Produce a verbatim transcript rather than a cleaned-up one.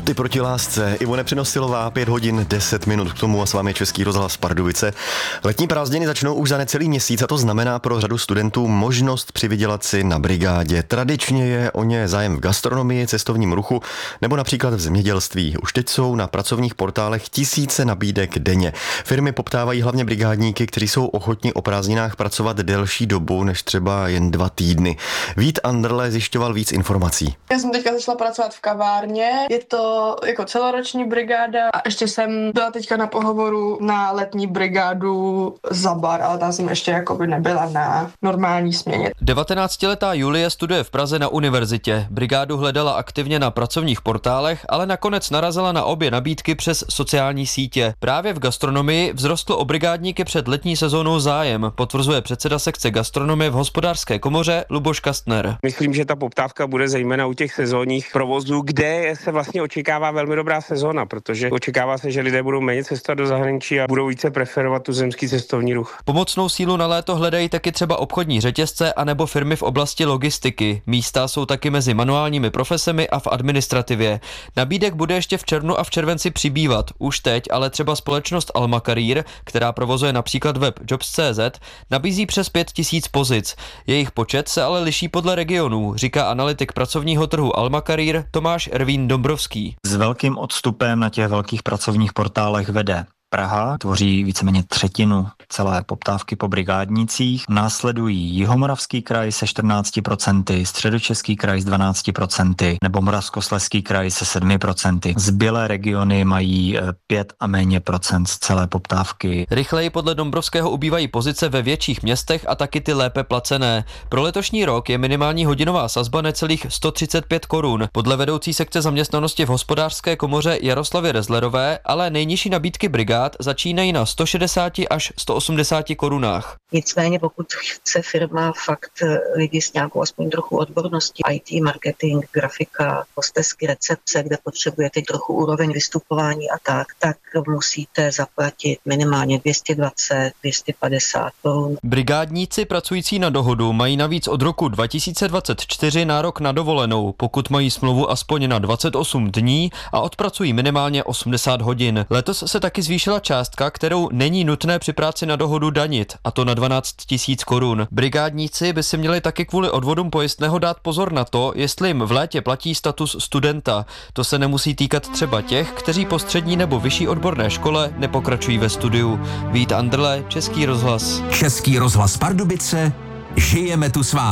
Boty proti lásce. Ivone Přenosilová, pět hodin deset minut k tomu a s vámi je Český rozhlas Pardubice. Letní prázdniny začnou už za necelý měsíc a to znamená pro řadu studentů možnost přivydělat si na brigádě. Tradičně je o ně zájem v gastronomii, cestovním ruchu nebo například v zemědělství. Už teď jsou na pracovních portálech tisíce nabídek denně. Firmy poptávají hlavně brigádníky, kteří jsou ochotni o prázdninách pracovat delší dobu než třeba jen dva týdny. Vít Anderle zjišťoval víc informací. Já jsem teďka začala pracovat v kavárně, je to jako celoroční brigáda a ještě jsem byla teďka na pohovoru na letní brigádu za bar, ale tam jsem ještě jakoby nebyla na normální směně. devatenáctiletá Julie studuje v Praze na univerzitě. Brigádu hledala aktivně na pracovních portálech, ale nakonec narazila na obě nabídky přes sociální sítě. Právě v gastronomii vzrostl o brigádníky před letní sezónou zájem, potvrzuje předseda sekce gastronomie v Hospodářské komoře Luboš Kastner. Myslím, že ta poptávka bude zejména u těch sezónních provozů, kde se vlastně očekává velmi dobrá sezóna, protože očekává se, že lidé budou méně cestovat do zahraničí a budou více preferovat tu zemský cestovní ruch. Pomocnou sílu na léto hledají taky třeba obchodní řetězce anebo firmy v oblasti logistiky. Místa jsou taky mezi manuálními profesemi a v administrativě. Nabídek bude ještě v červnu a v červenci přibývat. Už teď ale třeba společnost Alma Career, která provozuje například web jobs tečka cé zet, nabízí přes pět tisíc pozic. Jejich počet se ale liší podle regionů, říká analytik pracovního trhu Alma Career Tomáš Ervín Dombrovský. S velkým odstupem na těch velkých pracovních portálech vede Praha, tvoří víceméně třetinu celé poptávky po brigádnících. Následují Jihomoravský kraj se čtrnácti procenty, Středočeský kraj s dvanácti procenty nebo Moravskoslezský kraj se sedmi procenty. Zbylé regiony mají pět a méně procent z celé poptávky. Rychleji podle Dombrovského ubývají pozice ve větších městech a taky ty lépe placené. Pro letošní rok je minimální hodinová sazba necelých sto třicet pět korun. Podle vedoucí sekce zaměstnanosti v Hospodářské komoře Jaroslavy Rezlerové, ale nejnižší nabídky brigád začínají na sto šedesát až sto osmdesát korunách. Nicméně pokud chce firma fakt lidi s nějakou aspoň trochu odborností, í té, marketing, grafika, hostesky, recepce, kde potřebujete trochu úroveň vystupování a tak, tak musíte zaplatit minimálně dvě stě dvacet, dvě stě padesát korun. Brigádníci pracující na dohodu mají navíc od roku dva tisíce dvacet čtyři nárok na dovolenou, pokud mají smlouvu aspoň na dvacet osm dní a odpracují minimálně osmdesát hodin. Letos se taky zvýšila částka, kterou není nutné při práci na dohodu danit, a to na dvanáct tisíc korun. Brigádníci by si měli taky kvůli odvodům pojistného dát pozor na to, jestli jim v létě platí status studenta. To se nemusí týkat třeba těch, kteří po střední nebo vyšší odborné škole nepokračují ve studiu. Vít Anderle, Český rozhlas. Český rozhlas Pardubice, žijeme tu s vámi.